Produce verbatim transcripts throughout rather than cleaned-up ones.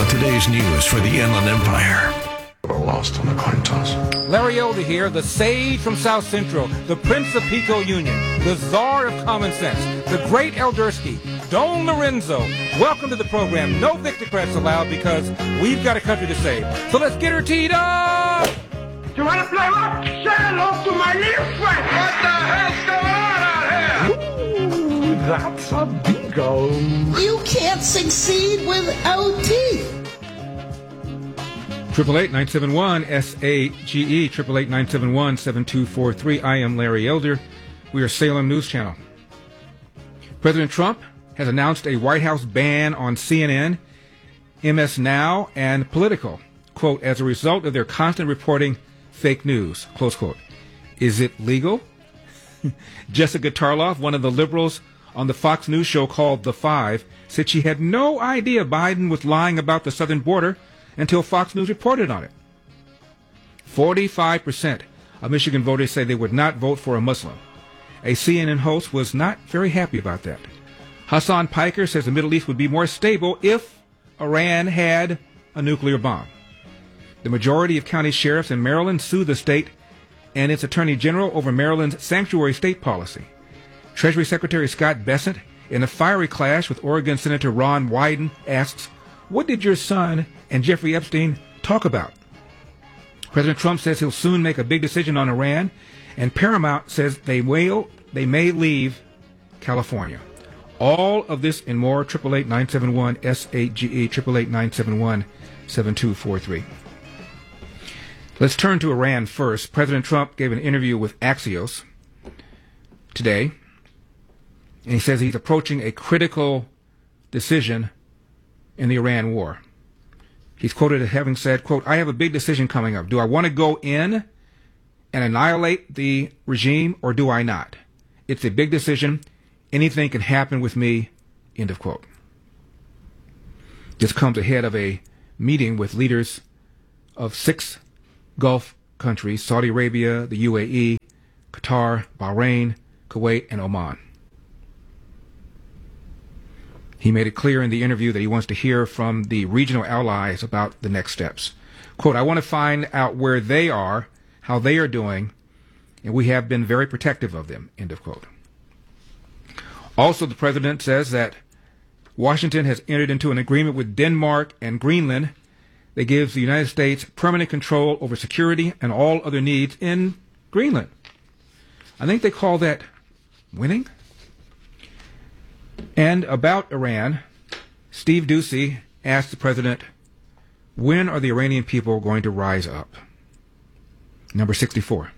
with today's news for the Inland Empire. Lost on the coin toss. Larry Elder here, the sage from South Central, the Prince of Pico Union, the czar of common sense, the great Eldersky, Don Lorenzo. Welcome to the program. No Victocrats allowed because we've got a country to save. So let's get her teed up! You want to play rock? Say hello to my little friend. What the hell's going on out here? Ooh, that's a bingo. You can't succeed without teeth. Triple eight nine seven one S A G E, triple eight nine seven one seven two four three. I am Larry Elder. We are Salem News Channel. President Trump has announced a White House ban on C N N, M S Now, and Politico, quote, as a result of their constant reporting fake news, close quote. Is it legal? Jessica Tarloff, one of the liberals on the Fox News show called The Five, said she had no idea Biden was lying about the southern border until Fox News reported on it. forty-five percent of Michigan voters say they would not vote for a Muslim. A C N N host was not very happy about that. Hassan Piker says the Middle East would be more stable if Iran had a nuclear bomb. The majority of county sheriffs in Maryland sued the state and its attorney general over Maryland's sanctuary state policy. Treasury Secretary Scott Bessent, in a fiery clash with Oregon Senator Ron Wyden, asks, what did your son and Jeffrey Epstein talk about? President Trump says he'll soon make a big decision on Iran, and Paramount says they will, they may leave California. All of this and more, triple eight nine seven one S A G E, triple eight nine seven one seven two four three. Let's turn to Iran first. President Trump gave an interview with Axios today, and he says he's approaching a critical decision in the Iran war. He's quoted as having said, quote, I have a big decision coming up. Do I want to go in and annihilate the regime or do I not? It's a big decision. Anything can happen with me, end of quote. This comes ahead of a meeting with leaders of six Gulf countries, Saudi Arabia, the U A E, Qatar, Bahrain, Kuwait, and Oman. He made it clear in the interview that he wants to hear from the regional allies about the next steps. Quote, I want to find out where they are, how they are doing, and we have been very protective of them, end of quote. Also, the president says that Washington has entered into an agreement with Denmark and Greenland that gives the United States permanent control over security and all other needs in Greenland. I think they call that winning. And about Iran, Steve Doocy asked the president, when are the Iranian people going to rise up? Number sixty-four.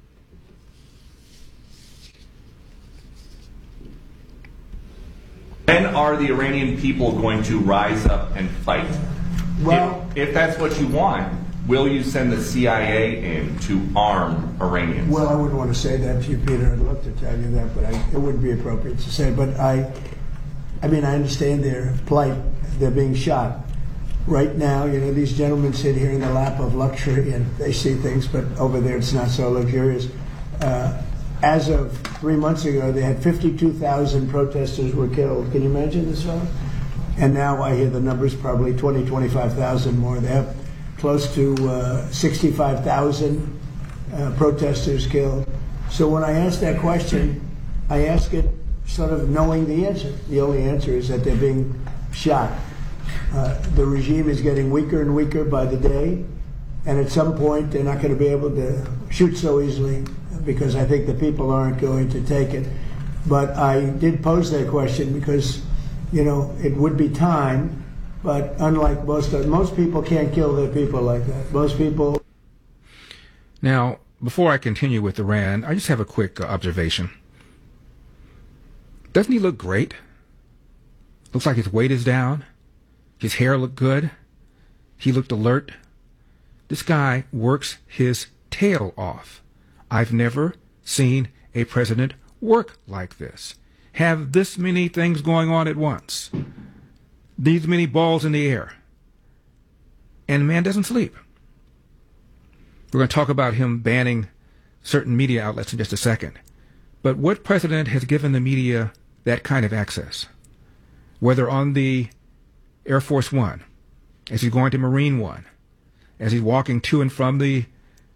When are the Iranian people going to rise up and fight? Well, if, if that's what you want, will you send the C I A in to arm Iranians? Well, I wouldn't want to say that to you, Peter. I'd love to tell you that, but I, it wouldn't be appropriate to say. But I, I mean, I understand their plight. They're being shot. Right now, you know, these gentlemen sit here in the lap of luxury and they see things, but over there it's not so luxurious. Uh, as of three months ago, they had fifty-two thousand protesters were killed. Can you imagine this, fellow? And now I hear the numbers probably twenty, twenty-five thousand more. They have close to uh, sixty-five thousand uh, protesters killed. So when I ask that question, I ask it sort of knowing the answer. The only answer is that they're being shot. Uh, the regime is getting weaker and weaker by the day, and at some point they're not going to be able to shoot so easily because I think the people aren't going to take it. But I did pose that question because, you know, it would be time, but unlike most most people can't kill their people like that. Most people. Now, before I continue with Iran, I just have a quick uh, observation. Doesn't he look great? Looks like his weight is down. His hair looked good. He looked alert. This guy works his tail off. I've never seen a president work like this. Have this many things going on at once. These many balls in the air. And the man doesn't sleep. We're going to talk about him banning certain media outlets in just a second. But what president has given the media that kind of access? Whether on the Air Force One, as he's going to Marine One, as he's walking to and from the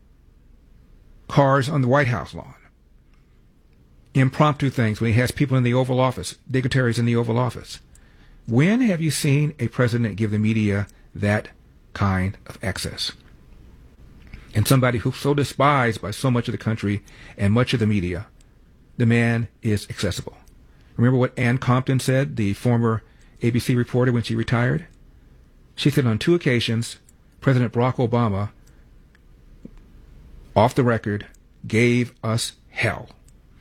cars on the White House lawn. Impromptu things when he has people in the Oval Office, dignitaries in the Oval Office. When have you seen a president give the media that kind of access? And somebody who's so despised by so much of the country and much of the media, the man is accessible. Remember what Ann Compton said, the former A B C reporter, when she retired? She said on two occasions, President Barack Obama, off the record, gave us hell.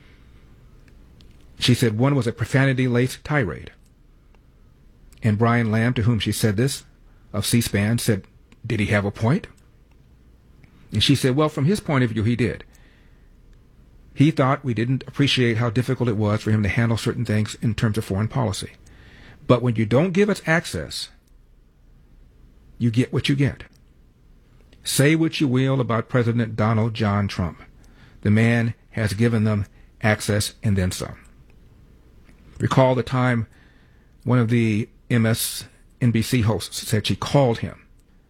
She said one was a profanity-laced tirade. And Brian Lamb, to whom she said this, of C-SPAN, said, did he have a point? And she said, well, from his point of view, he did. He thought we didn't appreciate how difficult it was for him to handle certain things in terms of foreign policy. But when you don't give us access, you get what you get. Say what you will about President Donald John Trump. The man has given them access and then some. Recall the time one of the M S N B C hosts said she called him.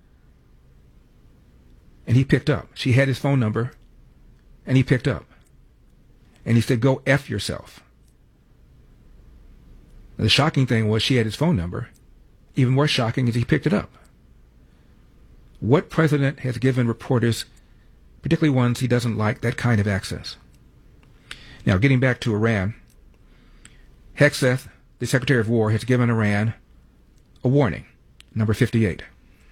And he picked up. She had his phone number, and he picked up. And he said, go F yourself. And the shocking thing was she had his phone number. Even more shocking is he picked it up. What president has given reporters, particularly ones he doesn't like, that kind of access? Now, getting back to Iran, Hegseth, the Secretary of War, has given Iran a warning, number fifty-eight.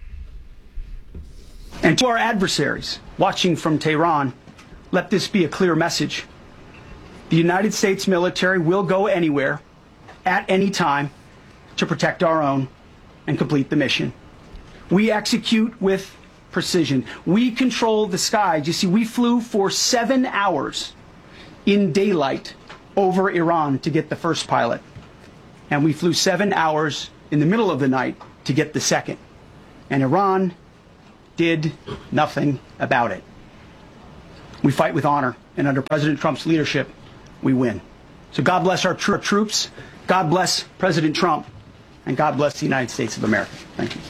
And to our adversaries watching from Tehran, let this be a clear message. The United States military will go anywhere, at any time, to protect our own and complete the mission. We execute with precision. We control the skies. You see, we flew for seven hours in daylight over Iran to get the first pilot. And we flew seven hours in the middle of the night to get the second. And Iran did nothing about it. We fight with honor, and under President Trump's leadership, we win. So God bless our tro- troops, God bless President Trump, and God bless the United States of America. Thank you.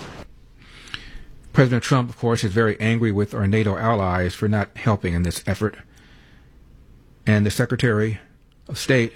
President Trump, of course, is very angry with our NATO allies for not helping in this effort. And the Secretary of State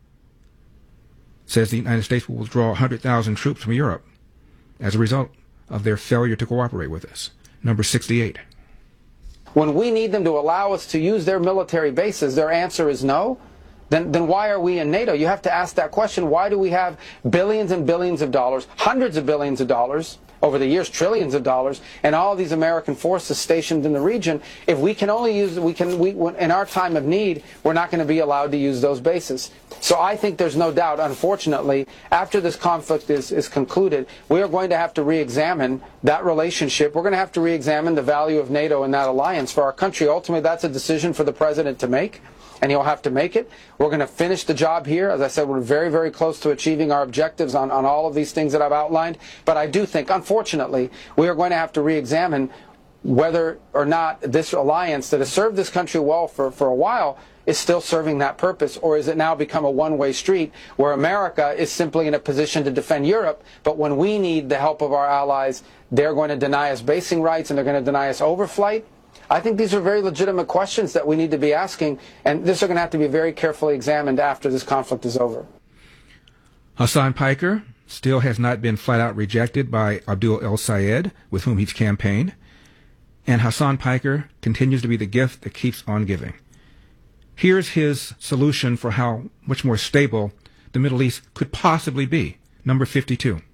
says the United States will withdraw one hundred thousand troops from Europe as a result of their failure to cooperate with us. Number sixty-eight. When we need them to allow us to use their military bases, their answer is no. Then, then why are we in NATO? You have to ask that question. Why do we have billions and billions of dollars, hundreds of billions of dollars, over the years, trillions of dollars, and all these American forces stationed in the region? If we can only use, we can, we, in our time of need, we're not going to be allowed to use those bases. So I think there's no doubt, unfortunately, after this conflict is, is concluded, we are going to have to re-examine that relationship. We're going to have to re-examine the value of NATO and that alliance for our country. Ultimately, that's a decision for the president to make, and he'll have to make it. We're going to finish the job here. As I said, we're very, very close to achieving our objectives on, on all of these things that I've outlined. But I do think, unfortunately, we are going to have to re-examine whether or not this alliance that has served this country well for, for a while is still serving that purpose, or is it now become a one-way street where America is simply in a position to defend Europe, but when we need the help of our allies, they're going to deny us basing rights and they're going to deny us overflight? I think these are very legitimate questions that we need to be asking, and this are going to have to be very carefully examined after this conflict is over. Hassan Piker still has not been flat-out rejected by Abdul El-Sayed, with whom he's campaigned, and Hassan Piker continues to be the gift that keeps on giving. Here's his solution for how much more stable the Middle East could possibly be. Number fifty-two. Do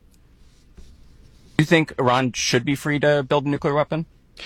you think Iran should be free to build a nuclear weapon?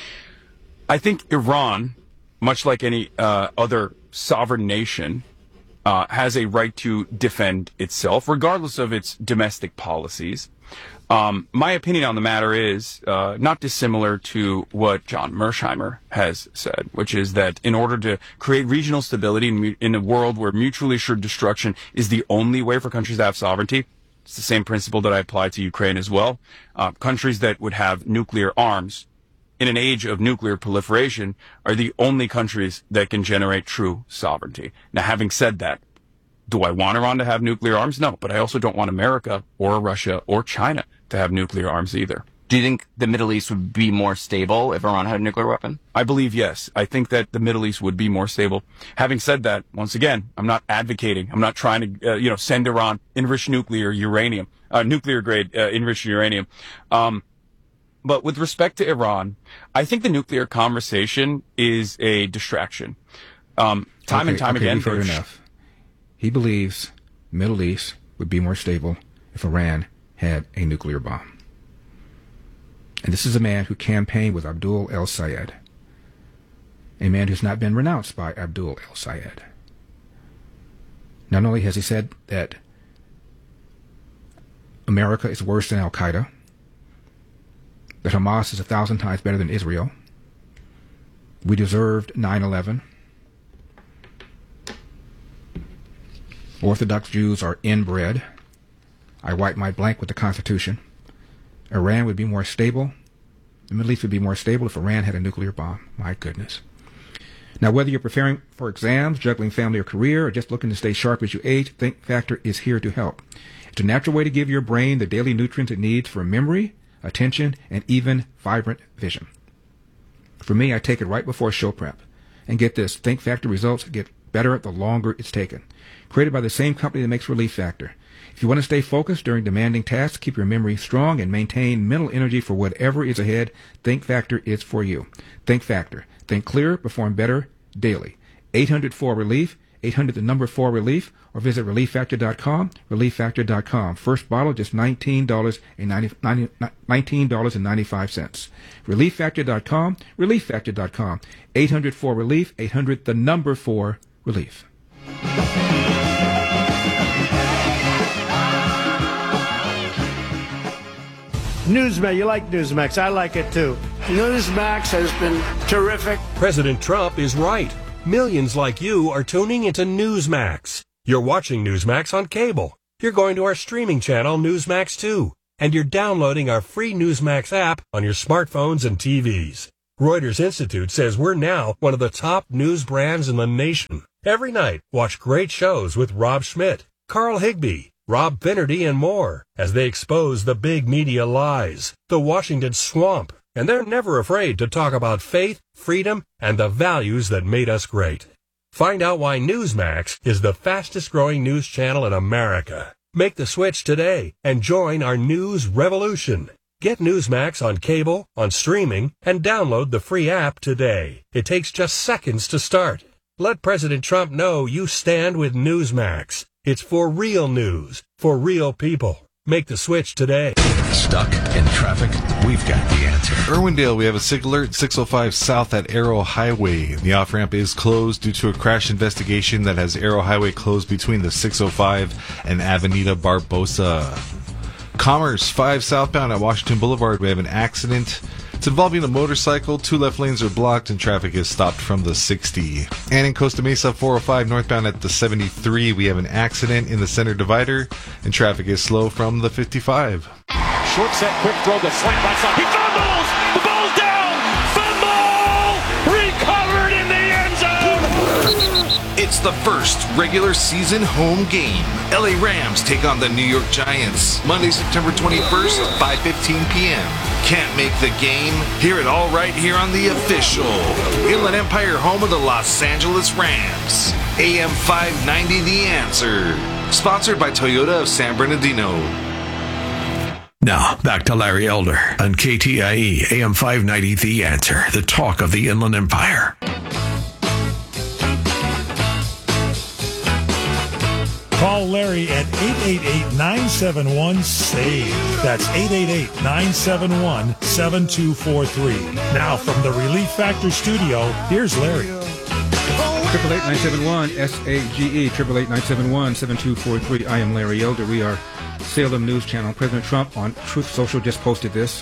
I think Iran, much like any uh, other sovereign nation, uh, has a right to defend itself, regardless of its domestic policies. Um, my opinion on the matter is uh, not dissimilar to what John Mersheimer has said, which is that in order to create regional stability in, in a world where mutually assured destruction is the only way for countries to have sovereignty, it's the same principle that I apply to Ukraine as well. Uh, countries that would have nuclear arms in an age of nuclear proliferation are the only countries that can generate true sovereignty. Now, having said that, do I want Iran to have nuclear arms? No, but I also don't want America or Russia or China to have nuclear arms either. Do you think the Middle East would be more stable if Iran had a nuclear weapon? I believe yes. I think that the Middle East would be more stable. Having said that, once again, I'm not advocating. I'm not trying to, uh, you know, send Iran enriched nuclear uranium, uh, nuclear grade uh, enriched uranium. Um, but with respect to Iran, I think the nuclear conversation is a distraction. Um, time okay, and time okay, again. Fair enough. He believes the Middle East would be more stable if Iran had a nuclear bomb. And this is a man who campaigned with Abdul el-Sayed, a man who's not been renounced by Abdul el-Sayed. Not only has he said that America is worse than Al-Qaeda, that Hamas is a thousand times better than Israel, we deserved nine eleven, Orthodox Jews are inbred, I wipe my blank with the Constitution, Iran would be more stable. The Middle East would be more stable if Iran had a nuclear bomb. My goodness. Now, whether you're preparing for exams, juggling family or career, or just looking to stay sharp as you age, Think Factor is here to help. It's a natural way to give your brain the daily nutrients it needs for memory, attention, and even vibrant vision. For me, I take it right before show prep. And get this, Think Factor results get better the longer it's taken. Created by the same company that makes Relief Factor. If you want to stay focused during demanding tasks, keep your memory strong, and maintain mental energy for whatever is ahead, Think Factor is for you. Think Factor. Think clearer, perform better daily. eight hundred four relief, eight hundred the number four relief, or visit relief factor dot com, relief factor dot com. First bottle just nineteen dollars and ninety-five cents. relief factor dot com, relief factor dot com. eight hundred four relief, eight hundred the number four relief. Newsmax, you like Newsmax. I like it too. Newsmax has been terrific. President Trump is right. Millions like you are tuning into Newsmax. You're watching Newsmax on cable. You're going to our streaming channel, Newsmax two. And you're downloading our free Newsmax app on your smartphones and T Vs. Reuters Institute says we're now one of the top news brands in the nation. Every night, watch great shows with Rob Schmidt, Carl Higbee, Rob Finnerty, and more as they expose the big media lies, the Washington swamp, and they're never afraid to talk about faith, freedom, and the values that made us great. Find out why Newsmax is the fastest growing news channel in America. Make the switch today and join our news revolution. Get Newsmax on cable, on streaming, and download the free app today. It takes just seconds to start. Let President Trump know you stand with Newsmax. It's for real news, for real people. Make the switch today. Stuck in traffic? We've got the answer. Irwindale, we have a SIG alert, six oh five south at Arrow Highway. The off-ramp is closed due to a crash investigation that has Arrow Highway closed between the six oh five and Avenida Barbosa. Commerce, five southbound at Washington Boulevard, we have an accident. It's involving a motorcycle. Two left lanes are blocked and traffic is stopped from the sixty. And in Costa Mesa, four oh five northbound at the seventy-three, we have an accident in the center divider and traffic is slow from the fifty-five. Short set, quick throw, the slant right side. He fumbles! The ball's down! Fumble! Recovered in the end zone! It's the first regular season home game. L A Rams take on the New York Giants. Monday, September twenty-first, five fifteen p.m. Can't make the game? Hear it all right here on the official Inland Empire, home of the Los Angeles Rams. A M five ninety The Answer. Sponsored by Toyota of San Bernardino. Now, back to Larry Elder on K T I E, A M five ninety The Answer, the talk of the Inland Empire. Call Larry at eight eight eight, nine seven one, S A V E. That's eight eight eight, nine seven one, seven two four three. Now from the Relief Factor studio, here's Larry. Triple eight nine seven one S A G E, triple eight nine seven one seven two four three. I am Larry Elder. We are Salem News Channel. President Trump on Truth Social just posted this.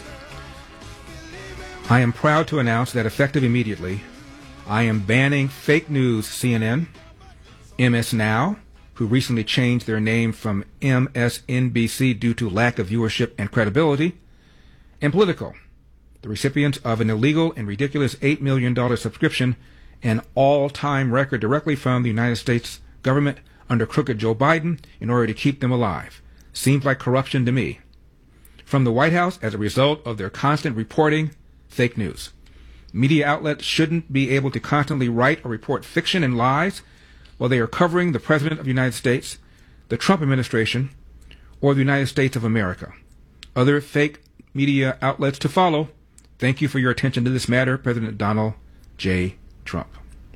I am proud to announce that effective immediately, I am banning fake news C N N, M S Now, who recently changed their name from M S N B C due to lack of viewership and credibility, and Politico, the recipients of an illegal and ridiculous eight million dollars subscription, an all-time record directly from the United States government under crooked Joe Biden in order to keep them alive. Seems like corruption to me. from the White House as a result of their constant reporting fake news. Media outlets shouldn't be able to constantly write or report fiction and lies while they are covering the President of the United States, the Trump administration, or the United States of America. Other fake media outlets to follow. Thank you for your attention to this matter, President Donald J. Trump.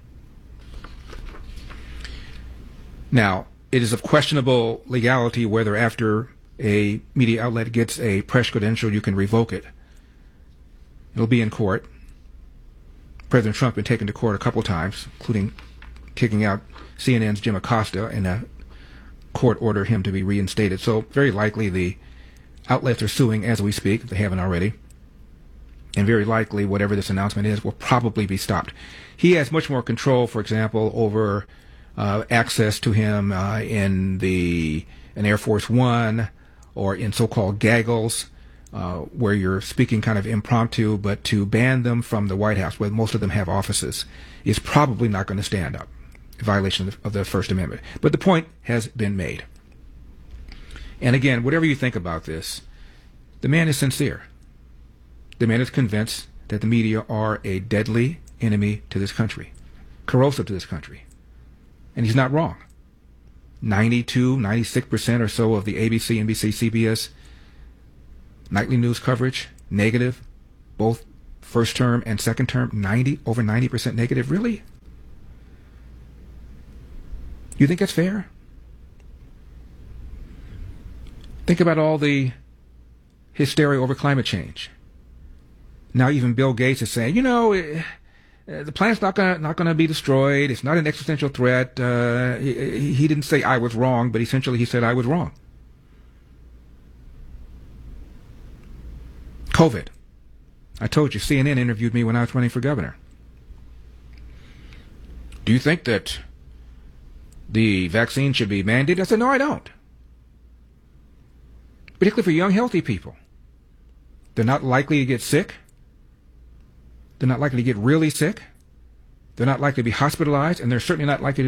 Now, it is of questionable legality whether after a media outlet gets a press credential you can revoke it. It'll be in court. President Trump has been taken to court a couple times, including kicking out C N N's Jim Acosta, and a court ordered him to be reinstated. So very likely the outlets are suing as we speak, if they haven't already. And very likely whatever this announcement is will probably be stopped. He has much more control, for example, over uh, access to him uh, in the in Air Force One or in so-called gaggles, uh, where you're speaking kind of impromptu, but to ban them from the White House, where most of them have offices, is probably not going to stand up. Violation of the, of the First Amendment. But the point has been made. And again, whatever you think about this, the man is sincere. The man is convinced that the media are a deadly enemy to this country, corrosive to this country. And he's not wrong. ninety-two, ninety-six percent or so of the A B C, N B C, C B S nightly news coverage, negative, both first term and second term, ninety, over ninety percent negative. Really? You think that's fair? Think about all the hysteria over climate change. Now even Bill Gates is saying, you know, uh, the planet's not gonna not gonna be destroyed. It's not an existential threat. Uh, he, he didn't say I was wrong, but essentially he said I was wrong. COVID. I told you, C N N interviewed me when I was running for governor. Do you think that the vaccine should be mandated? I said, no, I don't. Particularly for young, healthy people. They're not likely to get sick. They're not likely to get really sick. They're not likely to be hospitalized, and they're certainly not likely to